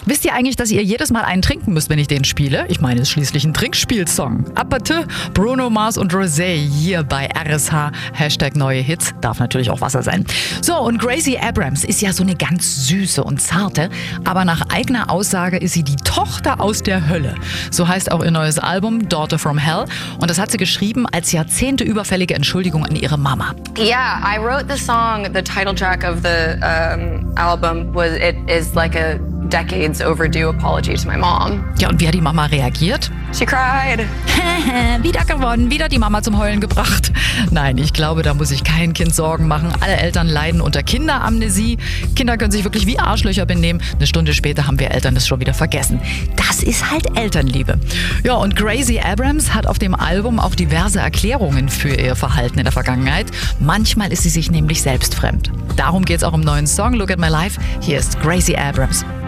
Wisst ihr eigentlich, dass ihr jedes Mal einen trinken müsst, wenn ich den spiele? Ich meine, es ist schließlich ein Trinkspielsong. Apate, Bruno Mars und Rosé hier bei RSH. Hashtag neue Hits. Darf natürlich auch Wasser sein. So, und Gracie Abrams ist ja so eine ganz süße und zarte, aber nach eigener Aussage ist sie die Tochter aus der Hölle. So heißt auch ihr neues Album Daughter from Hell. Und das hat sie geschrieben als jahrzehnteüberfällige Entschuldigung an ihre Mama. Yeah, I wrote the song, the title track of the album, it is like a decades overdue apology to my mom. Ja, und wie hat die Mama reagiert? She cried. Wieder gewonnen, wieder die Mama zum Heulen gebracht. Nein, ich glaube, da muss sich kein Kind Sorgen machen. Alle Eltern leiden unter Kinderamnesie. Kinder können sich wirklich wie Arschlöcher benehmen. Eine Stunde später haben wir Eltern das schon wieder vergessen. Das ist halt Elternliebe. Ja, und Gracie Abrams hat auf dem Album auch diverse Erklärungen für ihr Verhalten in der Vergangenheit. Manchmal ist sie sich nämlich selbst fremd. Darum geht's auch im neuen Song Look at My Life. Hier ist Gracie Abrams.